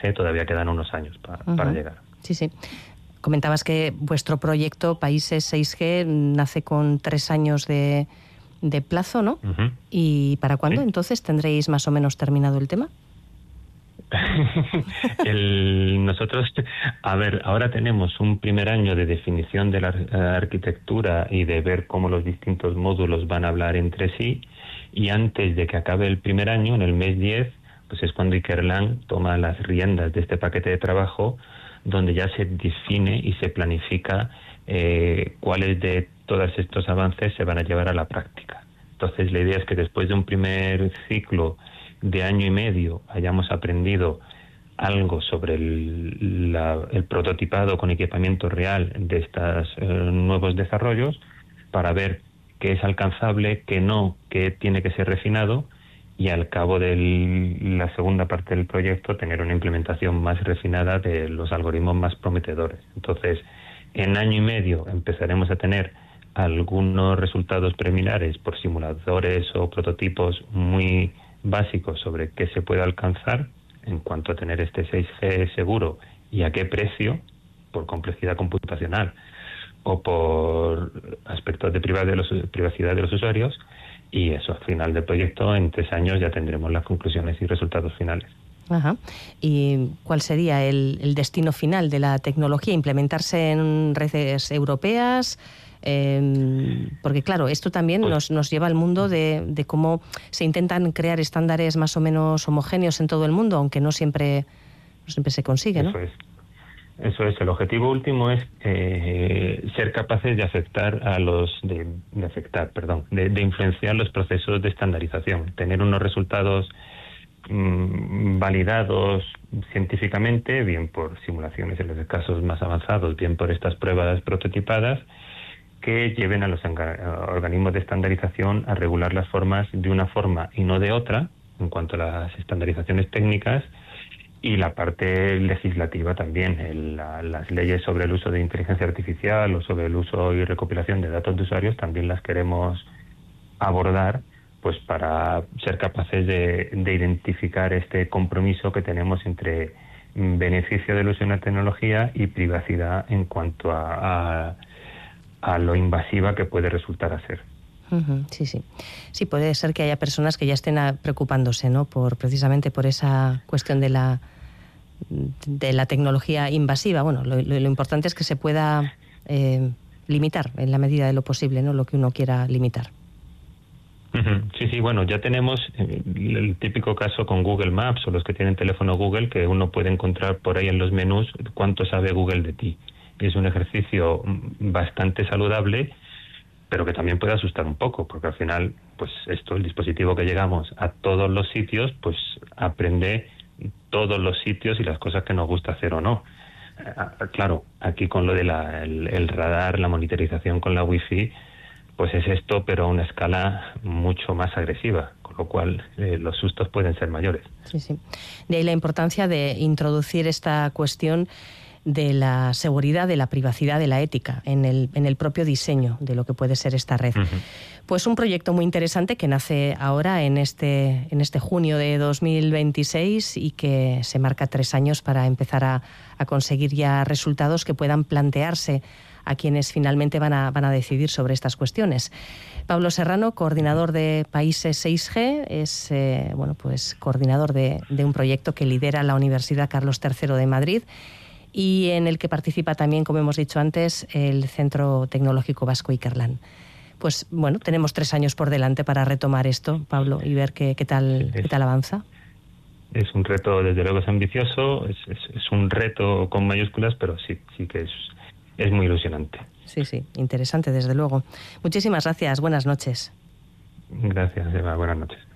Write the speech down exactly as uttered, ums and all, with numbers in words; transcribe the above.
G todavía quedan unos años pa, uh-huh. para llegar. Sí, sí. Comentabas que vuestro proyecto Países seis G nace con tres años de, de plazo, ¿no? Uh-huh. ¿Y para cuándo ¿Sí? entonces tendréis más o menos terminado el tema? el, nosotros, a ver, ahora tenemos un primer año de definición de la uh, arquitectura y de ver cómo los distintos módulos van a hablar entre sí, y antes de que acabe el primer año, en el mes diez, pues es cuando Ikerlan toma las riendas de este paquete de trabajo, donde ya se define y se planifica eh, cuáles de todos estos avances se van a llevar a la práctica. Entonces la idea es que después de un primer ciclo de año y medio hayamos aprendido algo sobre el, la, el prototipado con equipamiento real de estos eh, nuevos desarrollos, para ver qué es alcanzable, qué no, qué tiene que ser refinado, y al cabo de la segunda parte del proyecto tener una implementación más refinada de los algoritmos más prometedores. Entonces, en año y medio empezaremos a tener algunos resultados preliminares por simuladores o prototipos muy básicos sobre qué se puede alcanzar en cuanto a tener este seis G seguro y a qué precio, por complejidad computacional o por aspectos de privacidad de los, privacidad de los usuarios, y eso, al final del proyecto, en tres años ya tendremos las conclusiones y resultados finales. Ajá. ¿Y cuál sería el, el destino final de la tecnología? ¿Implementarse en redes europeas? Eh, porque claro, esto también pues, nos, nos lleva al mundo de, de cómo se intentan crear estándares más o menos homogéneos en todo el mundo, aunque no siempre, no siempre se consigue, ¿no? Eso es. Eso es, el objetivo último es eh, ser capaces de afectar a los de, de afectar, perdón, de, de influenciar los procesos de estandarización, tener unos resultados mmm, validados científicamente, bien por simulaciones en los casos más avanzados, bien por estas pruebas prototipadas, que lleven a los organismos de estandarización a regular las formas de una forma y no de otra, en cuanto a las estandarizaciones técnicas. Y la parte legislativa también, el, la, las leyes sobre el uso de inteligencia artificial o sobre el uso y recopilación de datos de usuarios también las queremos abordar, pues para ser capaces de, de identificar este compromiso que tenemos entre beneficio del uso de una tecnología y privacidad en cuanto a, a, a lo invasiva que puede resultar a ser. Uh-huh, sí, sí. Sí, puede ser que haya personas que ya estén preocupándose, ¿no? Por precisamente por esa cuestión de la de la tecnología invasiva. Bueno, lo, lo, lo importante es que se pueda eh, limitar en la medida de lo posible, ¿no? Lo que uno quiera limitar. Uh-huh. Sí, sí, bueno, ya tenemos el típico caso con Google Maps o los que tienen teléfono Google, que uno puede encontrar por ahí en los menús cuánto sabe Google de ti. Es un ejercicio bastante saludable, pero que también puede asustar un poco, porque al final, pues esto, el dispositivo que llegamos a todos los sitios, pues aprende todos los sitios y las cosas que nos gusta hacer o no. Eh, claro, aquí con lo de la, el, el radar, la monitorización con la wifi, pues es esto, pero a una escala mucho más agresiva, con lo cual eh, los sustos pueden ser mayores. Sí, sí. De ahí la importancia de introducir esta cuestión de la seguridad, de la privacidad, de la ética en el, en el propio diseño de lo que puede ser esta red. Uh-huh. Pues un proyecto muy interesante que nace ahora en este, en este junio de dos mil veintiséis y que se marca tres años para empezar a, a conseguir ya resultados que puedan plantearse a quienes finalmente van a, van a decidir sobre estas cuestiones. Pablo Serrano, coordinador de Países seis G, es eh, bueno, pues coordinador de, de un proyecto que lidera la Universidad Carlos tercero de Madrid y en el que participa también, como hemos dicho antes, el Centro Tecnológico Vasco Ikerlan. Pues bueno, tenemos tres años por delante para retomar esto, Pablo, y ver qué, qué tal, es, qué tal avanza. Es un reto, desde luego es ambicioso, es, es, es un reto con mayúsculas, pero sí, sí que es, es muy ilusionante. Sí, sí, interesante, desde luego. Muchísimas gracias, buenas noches. Gracias, Eva, buenas noches.